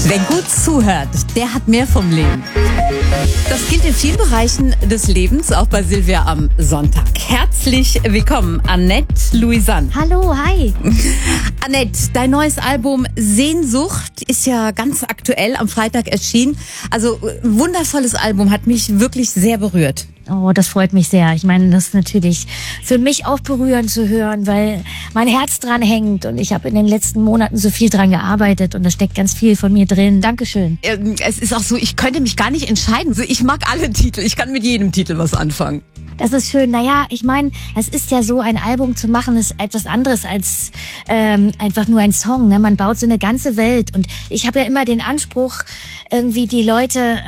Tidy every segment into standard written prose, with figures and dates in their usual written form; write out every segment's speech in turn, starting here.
Wer gut zuhört, der hat mehr vom Leben. Das gilt in vielen Bereichen des Lebens, auch bei Silvia am Sonntag. Herzlich willkommen, Annette Louisanne. Hallo, hi. Annette, dein neues Album Sehnsucht ist ja ganz aktuell am Freitag erschienen. Also ein wundervolles Album, hat mich wirklich sehr berührt. Oh, das freut mich sehr. Ich meine, das ist natürlich für mich auch berührend zu hören, weil mein Herz dran hängt und ich habe in den letzten Monaten so viel dran gearbeitet und da steckt ganz viel von mir drin. Dankeschön. Es ist auch so, ich könnte mich gar nicht entscheiden. Ich mag alle Titel, ich kann mit jedem Titel was anfangen. Das ist schön. Naja, ich meine, es ist ja so, ein Album zu machen, ist etwas anderes als einfach nur ein Song. Ne? Man baut so eine ganze Welt. Und ich habe ja immer den Anspruch, irgendwie die Leute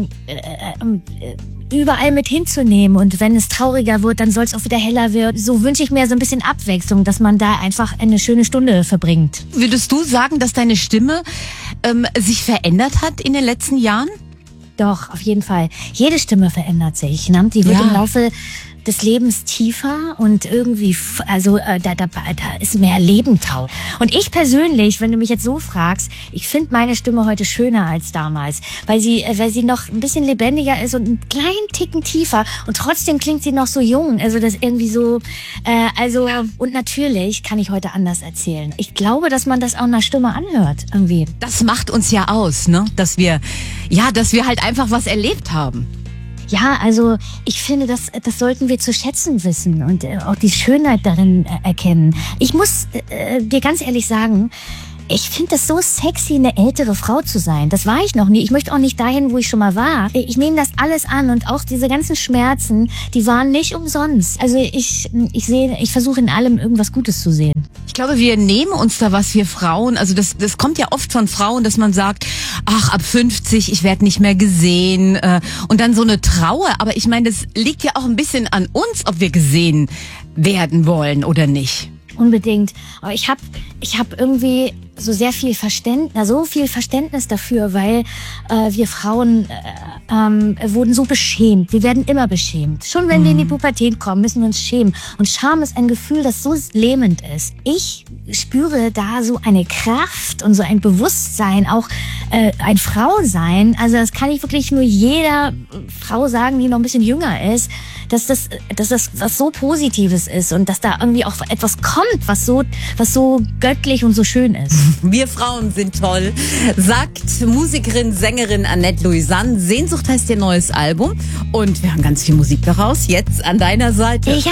überall mit hinzunehmen. Und wenn es trauriger wird, dann soll es auch wieder heller werden. So wünsche ich mir so ein bisschen Abwechslung, dass man da einfach eine schöne Stunde verbringt. Würdest du sagen, dass deine Stimme sich verändert hat in den letzten Jahren? Doch, auf jeden Fall. Jede Stimme verändert sich. Ne? Die wird im Laufe des Lebens tiefer und irgendwie, also da ist mehr Leben drauf. Und ich persönlich, wenn du mich jetzt so fragst, ich finde meine Stimme heute schöner als damals, weil sie noch ein bisschen lebendiger ist und einen kleinen Ticken tiefer und trotzdem klingt sie noch so jung. Also das irgendwie so, und natürlich kann ich heute anders erzählen. Ich glaube, dass man das auch in der Stimme anhört irgendwie. Das macht uns ja aus, ne? Dass wir halt einfach was erlebt haben. Ja, also ich finde, das sollten wir zu schätzen wissen und auch die Schönheit darin erkennen. Ich muss dir ganz ehrlich sagen, ich finde das so sexy, eine ältere Frau zu sein. Das war ich noch nie. Ich möchte auch nicht dahin, wo ich schon mal war. Ich nehme das alles an und auch diese ganzen Schmerzen, die waren nicht umsonst. Also ich versuche in allem irgendwas Gutes zu sehen. Ich glaube, wir nehmen uns da was, wir Frauen. Also das kommt ja oft von Frauen, dass man sagt, ach, ab 50, ich werde nicht mehr gesehen. Und dann so eine Trauer. Aber ich meine, das liegt ja auch ein bisschen an uns, ob wir gesehen werden wollen oder nicht. Unbedingt. Aber ich hab irgendwie so viel Verständnis dafür, weil wir Frauen wurden so beschämt. Wir werden immer beschämt. Schon wenn wir in die Pubertät kommen, müssen wir uns schämen. Und Scham ist ein Gefühl, das so lähmend ist. Ich spüre da so eine Kraft und so ein Bewusstsein, auch ein Frausein. Also das kann ich wirklich nur jeder Frau sagen, die noch ein bisschen jünger ist, dass das was so Positives ist und dass da irgendwie auch etwas kommt, was so göttlich und so schön ist. Wir Frauen sind toll, sagt Musikerin, Sängerin Annette Louisanne. Sehnsucht heißt ihr neues Album und wir haben ganz viel Musik daraus. Jetzt an deiner Seite.